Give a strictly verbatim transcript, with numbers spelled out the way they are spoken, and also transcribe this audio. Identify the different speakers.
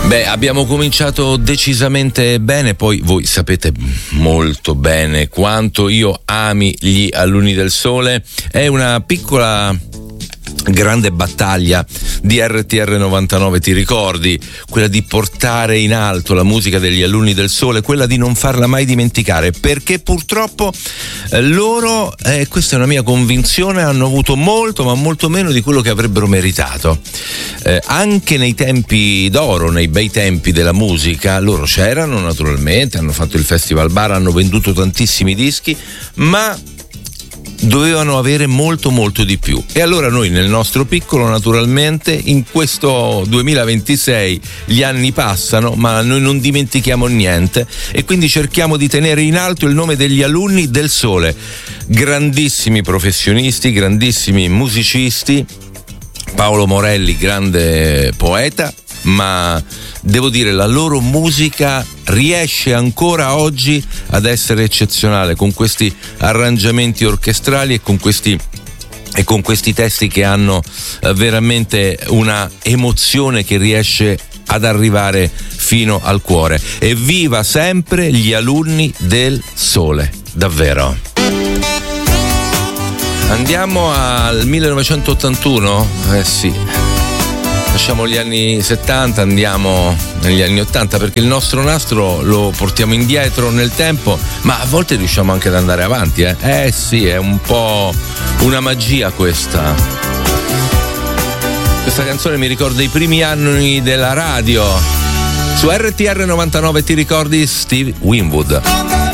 Speaker 1: Beh, abbiamo cominciato decisamente bene, poi voi sapete molto bene quanto io ami gli Alunni del Sole. È una piccola grande battaglia di R T R novantanove, ti ricordi? Quella di portare in alto la musica degli Alunni del Sole, quella di non farla mai dimenticare, perché purtroppo eh, loro, eh, questa è una mia convinzione, hanno avuto molto ma molto meno di quello che avrebbero meritato. Eh, anche nei tempi d'oro, nei bei tempi della musica, loro c'erano naturalmente, hanno fatto il Festival Bar, hanno venduto tantissimi dischi, ma dovevano avere molto molto di più. E allora noi nel nostro piccolo, naturalmente, in questo duemilaventisei gli anni passano, ma noi non dimentichiamo niente e quindi cerchiamo di tenere in alto il nome degli Alunni del Sole, grandissimi professionisti, grandissimi musicisti. Paolo Morelli, grande poeta, ma devo dire la loro musica riesce ancora oggi ad essere eccezionale, con questi arrangiamenti orchestrali e con questi e con questi testi che hanno eh, veramente una emozione che riesce ad arrivare fino al cuore. Evviva sempre gli Alunni del Sole, davvero. Andiamo al millenovecentottantuno? Eh sì. Lasciamo gli anni settanta, andiamo negli anni ottanta, perché il nostro nastro lo portiamo indietro nel tempo, ma a volte riusciamo anche ad andare avanti, eh? Eh sì, è un po' una magia questa. Questa canzone mi ricorda i primi anni della radio. Su R T R novantanove, ti ricordi Steve Winwood?